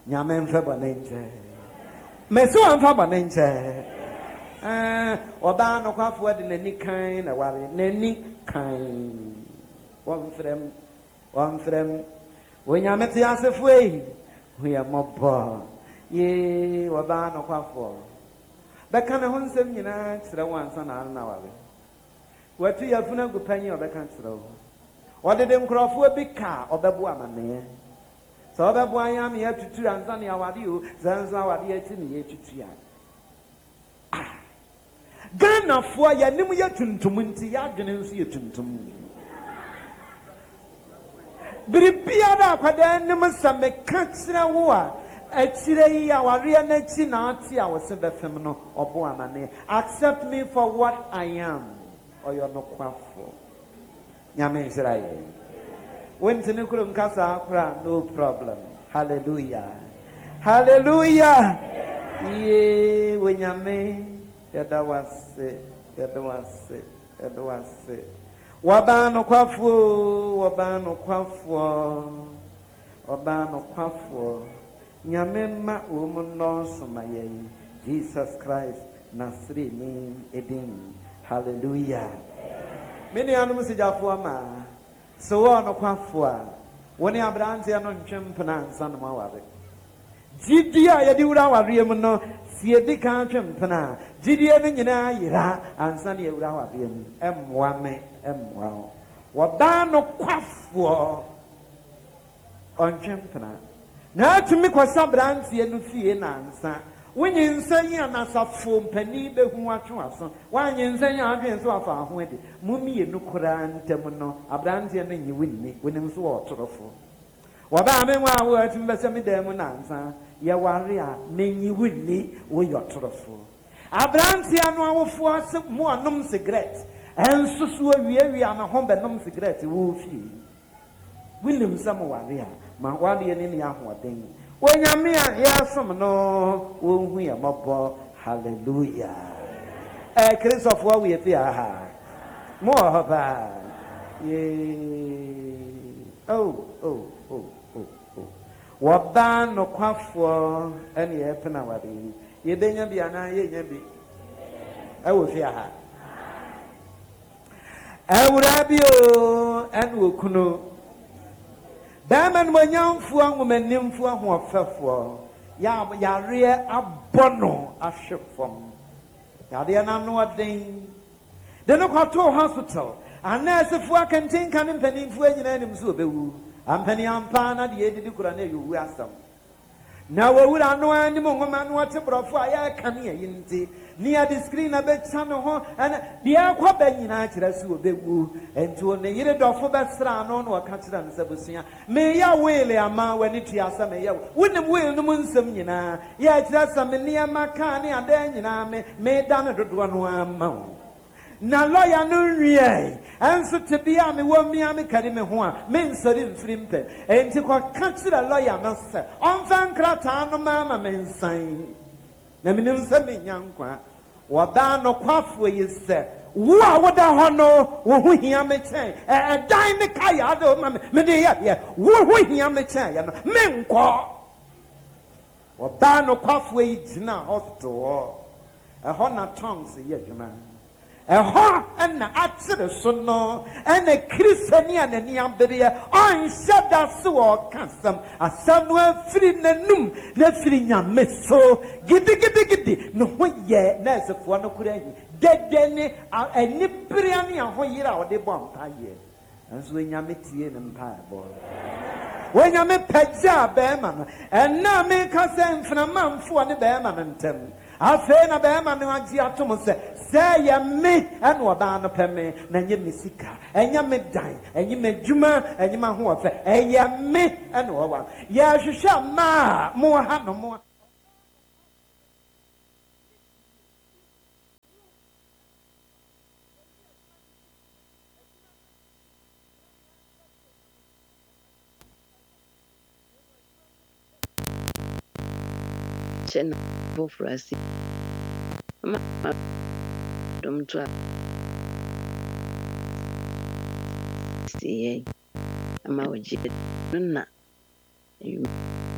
Nyamen Fabanenche. Meso and Fabanenche. Oba no kwafo de nani kan na ware nani kan. One frem. When Yameti asefo yi, we are mobo. Ye oba no kwafo. Beka na ho nsem nyina kyerɛ wansa na na ware. Watu yafuna gupanyi obeka kyerɛ wo. Ode de nkrɔfo bi ka obɛbo amane. So obɛbo anyam ye tutu ansa na awade o, zanza awade ati ne ye tutu ya. Ghana fo ya nim ye tuntum nti ya adwene nso ye tuntum. Biribia da kwada nim same ka kyerɛ wo a achire yi aware na chi na ati a wose befem no obo amane. Accept me for what I am. Oyo no kwafo. Nyame Israel. When tinukuru nkasa akra no problem. Hallelujah. Hallelujah. Ye wenyame yadawase. Wabano kwafo. Nyame ma umuno sumaye. Jesus Christ nasri ni edin. Hallelujah. Many animals jafo ama. So on kwafo. Woni abranti ano ntwempena nsa no maware. Jidia yedi wura ware mu no siedi kan twempena. Jidie no nyina yira ansa ne wura ware mu. Emwa me emwa. Waba no kwafo. Ontwempena. Na tumi kwasa branti enu fie na ansa. Wenye nsanyi anasafo mpani behu atwe aso. Wanye nsanyi adwen so afa ho ade. Mumi ye nukura ntem no abranti no nyi winni. Wenim so otorofo. Waba me wa wo atim bese me dem na ansa. Ye ware a menyi winni wo yotorofo. Abranti anu awofo ase mu anom cigarette. Ensusu awie na ho benom cigarette wo fie. William sam ware a ma ware ne ne ahoden. Wenyame a yasom no wonhu ya mabo. Hallelujah. Christopher we fi aha. Mo hoba. Ye. Oh. Waba no kwafo ene ye pena wade. Ye benya bi ana ye nya bi. Wo fi aha. Ewura bi o en wo kunu. Daman wanyamfu angumenimfu ahofefo ya yare abono ahwefom ya de na no den de no kwato hospital anasefo akantin kan mpanimfu anyina anim so obewu ampani ampa na de edidi kura na yowu asam na wawura no anim ngoma no ate brofo aya kan ye yinti ni adi screen na be chano ho ana de akwa ba nyina kire so obewu ento ne yire dofo be sra no no ka kire nsabusia me ya wele ama wani tiasa me ya wonim wele no nsam nyina ya kire asam ne amaka ne ada nyina me dan dodo no ama na lawyer no nwie enso te bia me wo mia me kare me ho a me nsori mfiri mpe enti kwa ka kire lawyer no se onfa nkrata no mama me nsan na minim se me nyankwa wada no kwafo yise wo a woda ho no wo ho hia me chen dan me kai ado ma me de ya wo ho hia me chen ya no me nko wada no kwafo yi gina hospital ho na tongues ye dwuma na atsere so no na kristani anani ambere on shada so kansam asanu afiri nanum na afiri nyame so gidi no ho ye na asefo no kura yi dedene ani priani ahoyira ode bompa ye anso nyame tie ne mpa bo wenyame pagya be ma no na me ka se mfna mamfo ne be ma no ntem afe na be ma no agi atom se ya me anu oba no peme na nye mesika enya me dan enyi me djuma enyi ma ho ofe eya me anu owa ya hwehwa ma mo ha no mo chena bo frasi ma dom twa siye ama oje nna